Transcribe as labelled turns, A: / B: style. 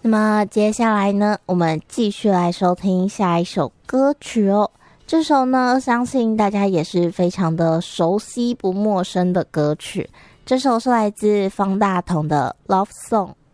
A: 那么接下来呢，我们继续来收听下一首歌曲哦。这首呢，相信大家也是非常的熟悉不陌生的歌曲。这首是来自方大同的《Love Song》。